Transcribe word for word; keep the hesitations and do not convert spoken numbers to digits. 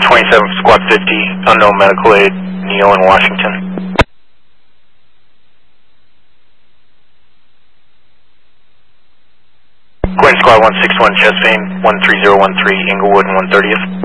twenty-seven, Squad fifty, unknown medical aid, Neil in Washington. Quinn Squad one six one, chest vein, one three zero one three, Inglewood and one thirtieth.